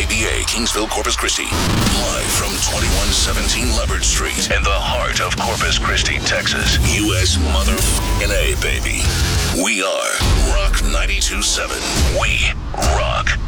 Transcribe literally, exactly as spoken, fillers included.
A B A, Kingsville, Corpus Christi. Live from twenty-one seventeen Leopard Street in the heart of Corpus Christi, Texas. U S mother A, baby. We are Rock ninety-two point seven. We rock.